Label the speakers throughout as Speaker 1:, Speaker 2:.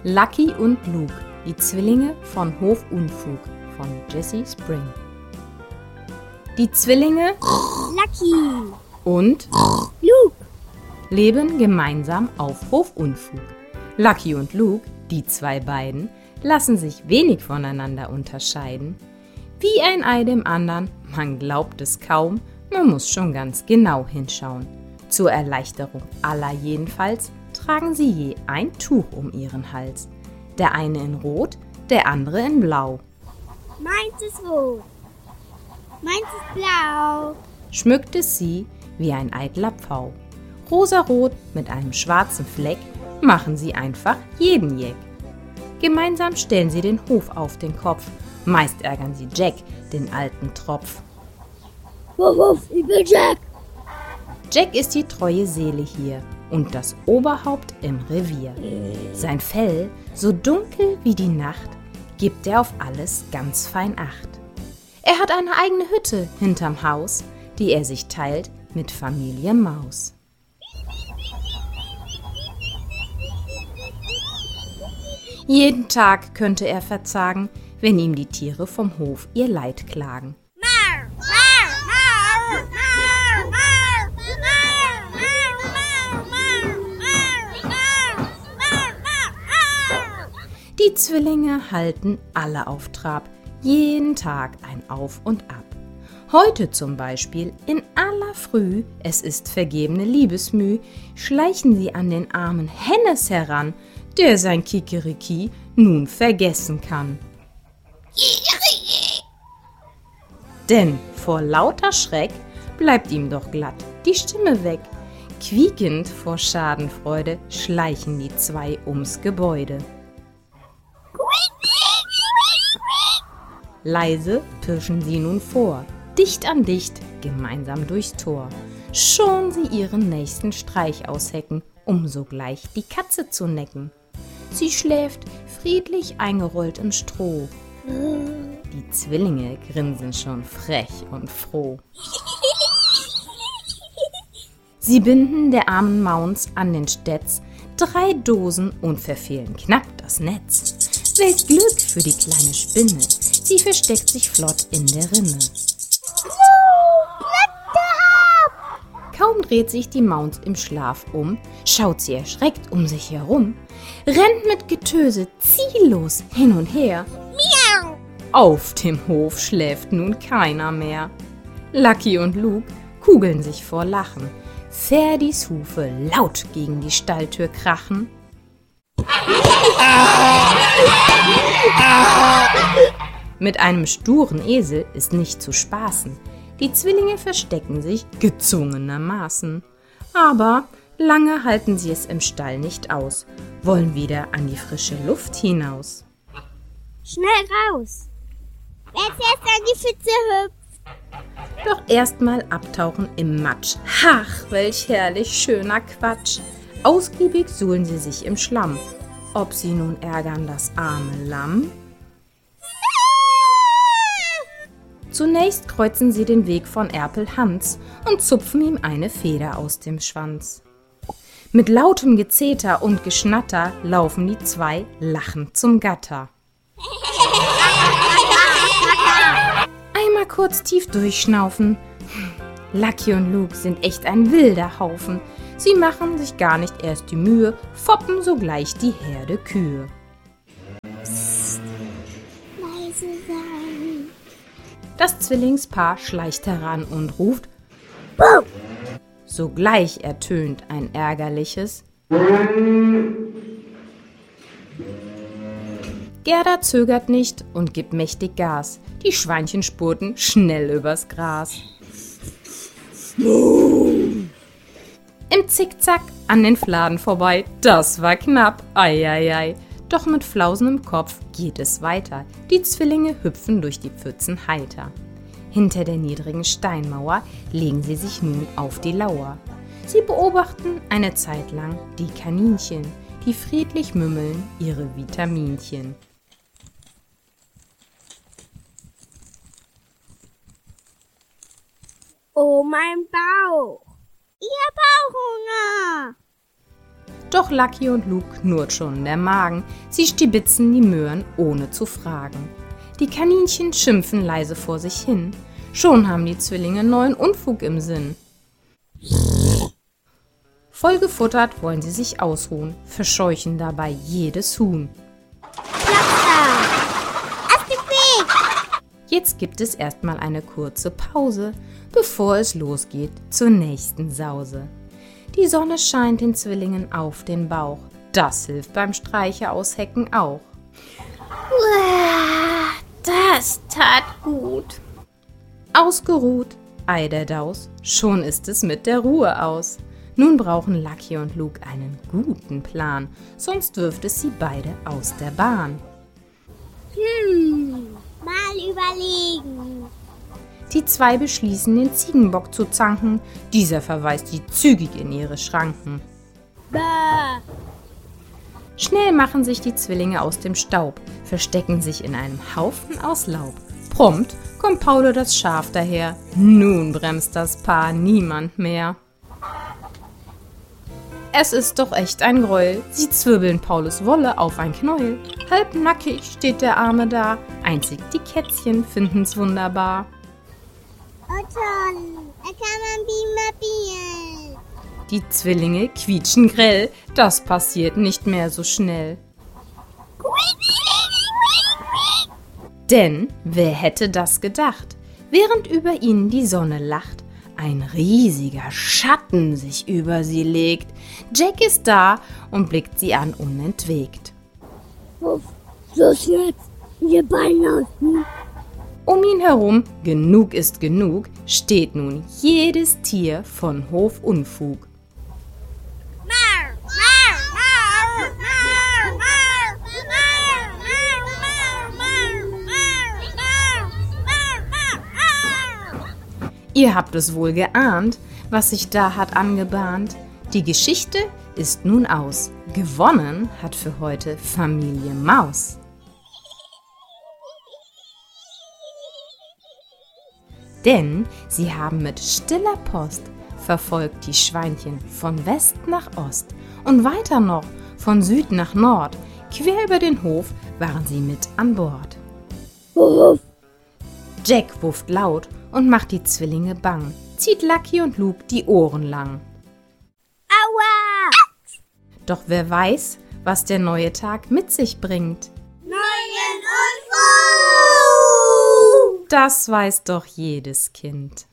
Speaker 1: Lucky und Luke, die Zwillinge von Hofunfug von Jessie Spring. Die Zwillinge
Speaker 2: Lucky
Speaker 1: und
Speaker 2: Luke
Speaker 1: leben gemeinsam auf Hofunfug. Lucky und Luke, die zwei beiden, lassen sich wenig voneinander unterscheiden. Wie ein Ei dem anderen, man glaubt es kaum, man muss schon ganz genau hinschauen. Zur Erleichterung aller jedenfalls tragen sie je ein Tuch um ihren Hals. Der eine in Rot, der andere in Blau.
Speaker 2: Meins ist rot, meins ist blau.
Speaker 1: Schmückt es sie wie ein eitler Pfau. Rosarot mit einem schwarzen Fleck machen sie einfach jeden Jeck. Gemeinsam stellen sie den Hof auf den Kopf. Meist ärgern sie Jack, den alten Tropf.
Speaker 2: Wuff, wuff, ich bin Jack.
Speaker 1: Jack ist die treue Seele hier und das Oberhaupt im Revier. Sein Fell, so dunkel wie die Nacht, gibt er auf alles ganz fein Acht. Er hat eine eigene Hütte hinterm Haus, die er sich teilt mit Familie Maus. Jeden Tag könnte er verzagen, wenn ihm die Tiere vom Hof ihr Leid klagen.
Speaker 2: Mar, mar, mar, mar, mar, mar, mar, mar.
Speaker 1: Die Zwillinge halten alle auf Trab, jeden Tag ein Auf und Ab. Heute zum Beispiel in aller Früh, es ist vergebene Liebesmüh, schleichen sie an den armen Hennes heran, der sein Kikeriki nun vergessen kann. Denn vor lauter Schreck bleibt ihm doch glatt die Stimme weg. Quiekend vor Schadenfreude schleichen die zwei ums Gebäude. Leise pirschen sie nun vor, dicht an dicht, gemeinsam durchs Tor. Schon sie ihren nächsten Streich aushecken, um sogleich die Katze zu necken. Sie schläft friedlich eingerollt im Stroh. Die Zwillinge grinsen schon frech und froh. Sie binden der armen Maus an den Stetz 3 Dosen und verfehlen knapp das Netz. Welch Glück für die kleine Spinne, sie versteckt sich flott in der Rinne. Kaum dreht sich die Maus im Schlaf um, schaut sie erschreckt um sich herum, rennt mit Getöse ziellos hin und her.
Speaker 2: Miau.
Speaker 1: Auf dem Hof schläft nun keiner mehr. Lucky und Luke kugeln sich vor Lachen. Ferdis Hufe laut gegen die Stalltür krachen. Mit einem sturen Esel ist nicht zu spaßen. Die Zwillinge verstecken sich gezwungenermaßen. Aber lange halten sie es im Stall nicht aus, wollen wieder an die frische Luft hinaus.
Speaker 2: Schnell raus. Wer zuerst an die Pfütze hüpft.
Speaker 1: Doch erstmal abtauchen im Matsch. Ach, welch herrlich schöner Quatsch. Ausgiebig suhlen sie sich im Schlamm. Ob sie nun ärgern das arme Lamm? Zunächst kreuzen sie den Weg von Erpel Hans und zupfen ihm eine Feder aus dem Schwanz. Mit lautem Gezeter und Geschnatter laufen die zwei lachend zum Gatter. Einmal kurz tief durchschnaufen. Lucky und Luke sind echt ein wilder Haufen. Sie machen sich gar nicht erst die Mühe, foppen sogleich die Herde Kühe.
Speaker 2: Psst, leise sein.
Speaker 1: Das Zwillingspaar schleicht heran und ruft Buh! Sogleich ertönt ein ärgerliches Gerda zögert nicht und gibt mächtig Gas. Die Schweinchen spurten schnell übers Gras. Im Zickzack an den Fladen vorbei, das war knapp, ei, ei, ei. Doch mit flausendem Kopf geht es weiter. Die Zwillinge hüpfen durch die Pfützen heiter. Hinter der niedrigen Steinmauer legen sie sich nun auf die Lauer. Sie beobachten eine Zeit lang die Kaninchen, die friedlich mümmeln ihre Vitaminchen.
Speaker 2: Oh, mein Bauch. Ich hab auch Hunger.
Speaker 1: Doch Lucky und Luke knurrt schon der Magen, sie stibitzen die Möhren ohne zu fragen. Die Kaninchen schimpfen leise vor sich hin, schon haben die Zwillinge neuen Unfug im Sinn. Voll gefuttert wollen sie sich ausruhen, verscheuchen dabei jedes Huhn. Jetzt gibt es erstmal eine kurze Pause, bevor es losgeht zur nächsten Sause. Die Sonne scheint den Zwillingen auf den Bauch, das hilft beim Streiche aushecken auch.
Speaker 2: Das tat gut.
Speaker 1: Ausgeruht, ei der Daus, schon ist es mit der Ruhe aus. Nun brauchen Lucky und Luke einen guten Plan, sonst wirft es sie beide aus der Bahn.
Speaker 2: Mal überlegen.
Speaker 1: Die zwei beschließen, den Ziegenbock zu zanken, dieser verweist sie zügig in ihre Schranken.
Speaker 2: Bäh.
Speaker 1: Schnell machen sich die Zwillinge aus dem Staub, verstecken sich in einem Haufen aus Laub. Prompt kommt Paulo das Schaf daher, nun bremst das Paar niemand mehr. Es ist doch echt ein Gräuel, sie zwirbeln Paulus Wolle auf ein Knäuel. Halb nackig steht der Arme da, einzig die Kätzchen finden's wunderbar.
Speaker 2: Oh toll, da kann man Bimabieren.
Speaker 1: Die Zwillinge quietschen grell, das passiert nicht mehr so schnell. Denn wer hätte das gedacht, während über ihnen die Sonne lacht, ein riesiger Schatten sich über sie legt. Jack ist da und blickt sie an unentwegt.
Speaker 2: Los jetzt, wir beiden
Speaker 1: Um ihn herum, genug ist genug, steht nun jedes Tier von Hofunfug. Ihr habt es wohl geahnt, was sich da hat angebahnt. Die Geschichte ist nun aus. Gewonnen hat für heute Familie Maus. Denn sie haben mit stiller Post verfolgt die Schweinchen von West nach Ost und weiter noch von Süd nach Nord. Quer über den Hof waren sie mit an Bord. Jack wufft laut und macht die Zwillinge bang, zieht Lucky und Luke die Ohren lang.
Speaker 2: Aua!
Speaker 1: Doch wer weiß, was der neue Tag mit sich bringt?
Speaker 2: Neuen Unfug!
Speaker 1: Das weiß doch jedes Kind.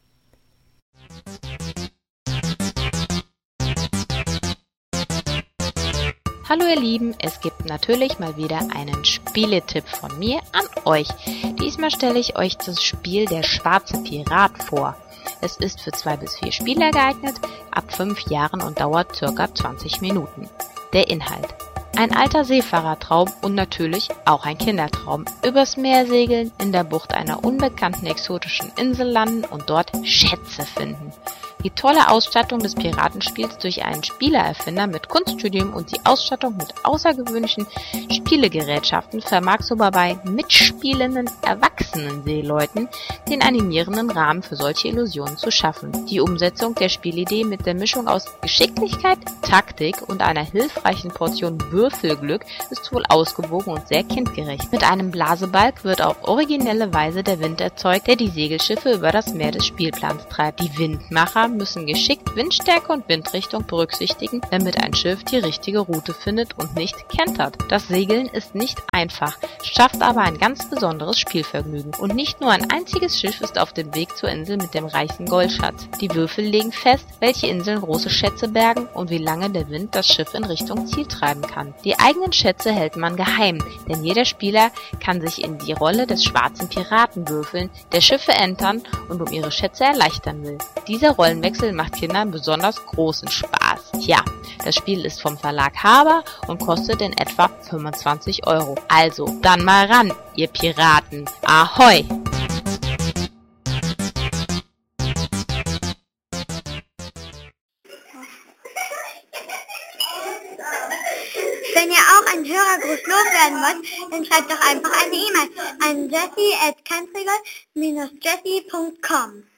Speaker 3: Hallo ihr Lieben, es gibt natürlich mal wieder einen Spieletipp von mir an euch. Diesmal stelle ich euch das Spiel Der schwarze Pirat vor. Es ist für 2 bis 4 Spieler geeignet, ab 5 Jahren und dauert ca. 20 Minuten. Der Inhalt: Ein alter Seefahrertraum und natürlich auch ein Kindertraum. Übers Meer segeln, in der Bucht einer unbekannten exotischen Insel landen und dort Schätze finden. Die tolle Ausstattung des Piratenspiels durch einen Spielererfinder mit Kunststudium und die Ausstattung mit außergewöhnlichen Spielegerätschaften vermag sogar bei mitspielenden erwachsenen Seeleuten den animierenden Rahmen für solche Illusionen zu schaffen. Die Umsetzung der Spielidee mit der Mischung aus Geschicklichkeit, Taktik und einer hilfreichen Portion Würfelglück ist wohl ausgewogen und sehr kindgerecht. Mit einem Blasebalg wird auf originelle Weise der Wind erzeugt, der die Segelschiffe über das Meer des Spielplans treibt. Die Windmacher müssen geschickt Windstärke und Windrichtung berücksichtigen, damit ein Schiff die richtige Route findet und nicht kentert. Das Segeln ist nicht einfach, schafft aber ein ganz besonderes Spielvergnügen. Und nicht nur ein einziges Schiff ist auf dem Weg zur Insel mit dem reichen Goldschatz. Die Würfel legen fest, welche Inseln große Schätze bergen und wie lange der Wind das Schiff in Richtung Ziel treiben kann. Die eigenen Schätze hält man geheim, denn jeder Spieler kann sich in die Rolle des schwarzen Piraten würfeln, der Schiffe entern und um ihre Schätze erleichtern will. Dieser Rollenwechsel macht Kindern besonders großen Spaß. Tja, das Spiel ist vom Verlag Haber und kostet in etwa 25 €. Also, dann mal ran, ihr Piraten. Ahoi!
Speaker 2: Wenn ihr auch einen Hörergruß loswerden wollt, dann schreibt doch einfach eine E-Mail an jessie@cantrigal-jessie.com.